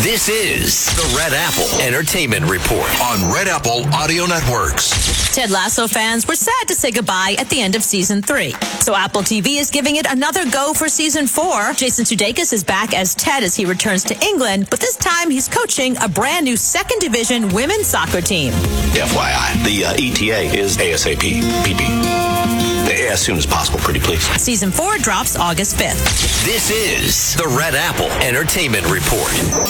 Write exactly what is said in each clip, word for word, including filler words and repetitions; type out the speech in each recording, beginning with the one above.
This is the Red Apple Entertainment Report on Red Apple Audio Networks. Ted Lasso fans were sad to say goodbye at the end of season three. So Apple T V is giving it another go for season four. Jason Sudeikis is back as Ted as he returns to England, but this time he's coaching a brand new second division women's soccer team. F Y I, the uh, E T A is ASAP, P P. As soon as possible, pretty please. Season four drops August fifth. This is the Red Apple Entertainment Report.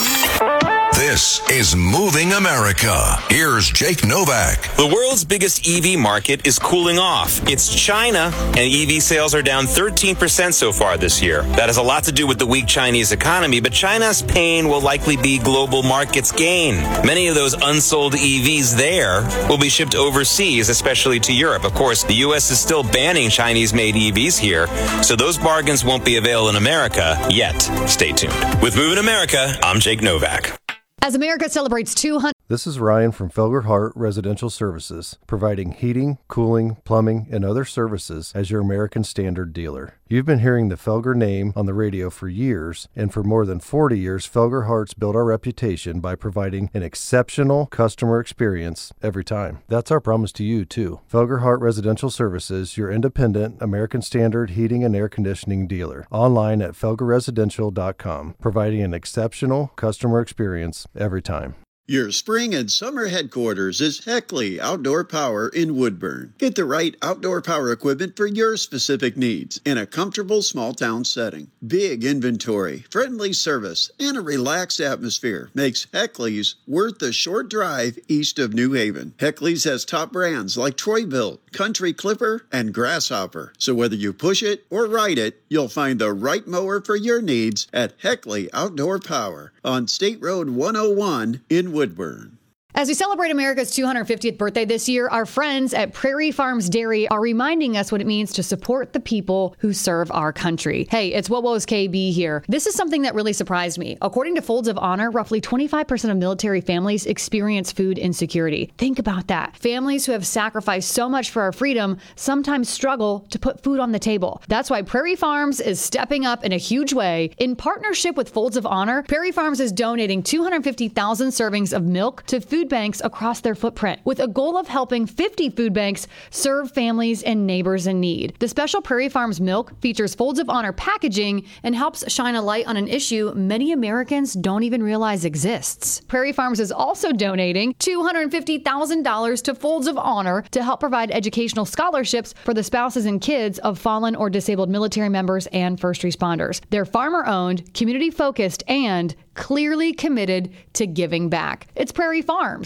This is Moving America. Here's Jake Novak. The world's biggest E V market is cooling off. It's China, and E V sales are down thirteen percent so far this year. That has a lot to do with the weak Chinese economy, but China's pain will likely be global markets' gain. Many of those unsold E Vs there will be shipped overseas, especially to Europe. Of course, the U S is still banning Chinese-made E Vs here, so those bargains won't be available in America yet. Stay tuned. With Moving America, I'm Jake Novak. As America celebrates two hundred... This is Ryan from Felger Hart Residential Services, providing heating, cooling, plumbing, and other services as your American Standard dealer. You've been hearing the Felger name on the radio for years, and for more than forty years, Felger Hart's built our reputation by providing an exceptional customer experience every time. That's our promise to you, too. Felger Hart Residential Services, your independent American Standard heating and air conditioning dealer. Online at felger residential dot com, providing an exceptional customer experience every time. Your spring and summer headquarters is Heckley Outdoor Power in Woodburn. Get the right outdoor power equipment for your specific needs in a comfortable small town setting. Big inventory, friendly service, and a relaxed atmosphere makes Heckley's worth the short drive east of New Haven. Heckley's has top brands like Troy-Bilt, Country Clipper, and Grasshopper. So whether you push it or ride it, you'll find the right mower for your needs at Heckley Outdoor Power on State Road one oh one in Woodburn. As we celebrate America's two hundred fiftieth birthday this year, our friends at Prairie Farms Dairy are reminding us what it means to support the people who serve our country. Hey, it's What Was K B here. This is something that really surprised me. According to Folds of Honor, roughly twenty-five percent of military families experience food insecurity. Think about that. Families who have sacrificed so much for our freedom sometimes struggle to put food on the table. That's why Prairie Farms is stepping up in a huge way. In partnership with Folds of Honor, Prairie Farms is donating two hundred fifty thousand servings of milk to food banks across their footprint, with a goal of helping fifty food banks serve families and neighbors in need. The special Prairie Farms milk features Folds of Honor packaging and helps shine a light on an issue many Americans don't even realize exists. Prairie Farms is also donating two hundred fifty thousand dollars to Folds of Honor to help provide educational scholarships for the spouses and kids of fallen or disabled military members and first responders. They're farmer-owned, community-focused, and clearly committed to giving back. It's Prairie Farms.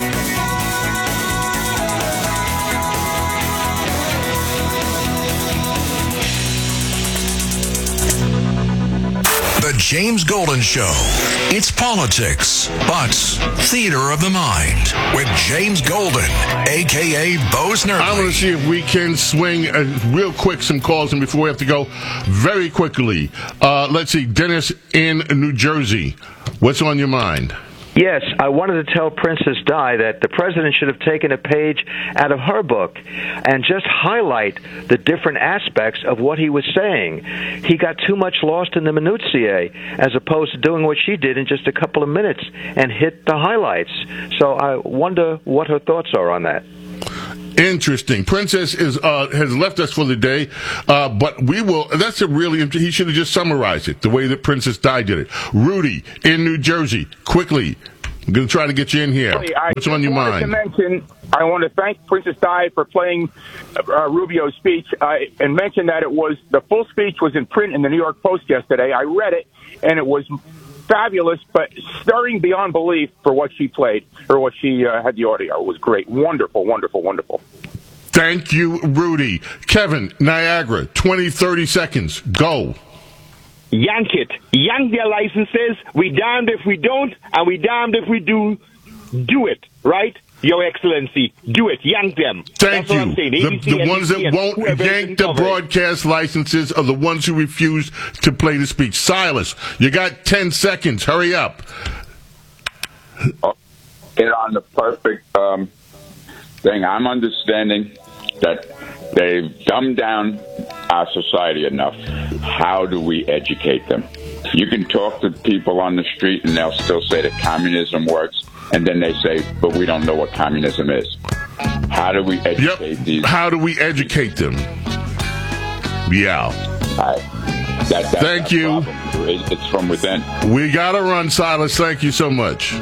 The James Golden Show. It's politics, but theater of the mind with James Golden, a k a. Bose Nerdly. I want to see if we can swing uh, real quick some calls, and before we have to go, very quickly, uh, let's see, Dennis in New Jersey. What's on your mind? Yes, I wanted to tell Princess Di that the president should have taken a page out of her book and just highlight the different aspects of what he was saying. He got too much lost in the minutiae as opposed to doing what she did in just a couple of minutes and hit the highlights. So I wonder what her thoughts are on that. Interesting. Princess is uh, has left us for the day, uh, but we will. That's a really. He should have just summarized it the way that Princess Di did it. Rudy in New Jersey, quickly. I'm going to try to get you in here. Hey, I What's on your mind? To mention, I want to thank Princess Di for playing uh, Rubio's speech uh, and mention that it was the full speech was in print in the New York Post yesterday. I read it, and it was fabulous, but stirring beyond belief for what she played, or what she uh, had the audio. It was great. Wonderful, wonderful, wonderful. Thank you, Rudy. Kevin, Niagara, twenty, thirty seconds. Go. Yank it. Yank their licenses. We damned if we don't, and we damned if we do. Do it, right? Your Excellency, do it. Yank them. Thank That's you. What I'm saying. The, A B C, the ones that won't yank the broadcast licenses are the ones who refuse to play the speech. Silas, you got ten seconds. Hurry up. Oh, hit on the perfect um, thing. I'm understanding that they've dumbed down our society enough. How do we educate them? You can talk to people on the street and they'll still say that communism works, and then they say, but we don't know what communism is. How do we educate yep. these? How do we educate them? Yeah. I, that, that, Thank you. It, it's from within. We got to run, Silas. Thank you so much.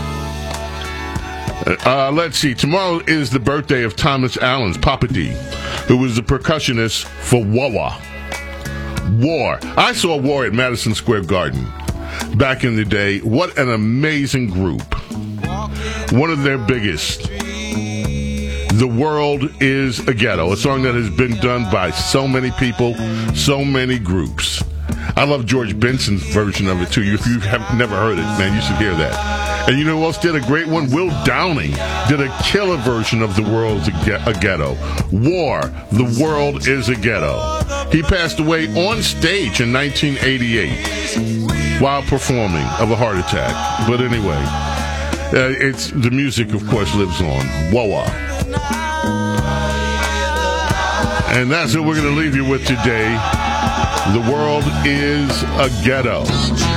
Uh, let's see. Tomorrow is the birthday of Thomas Allens, Papa D, who was the percussionist for Wawa. War. I saw War at Madison Square Garden back in the day. What an amazing group. One of their biggest. The World is a Ghetto, a song that has been done by so many people, so many groups. I love George Benson's version of it, too. If you have never heard it, man, you should hear that. And you know who else did a great one? Will Downing did a killer version of The World is a Ghetto. War, The World is a Ghetto. He passed away on stage in nineteen eighty-eight while performing of a heart attack. But anyway, uh, it's the music, of course, lives on. Wawa. And that's what we're going to leave you with today. The World is a Ghetto.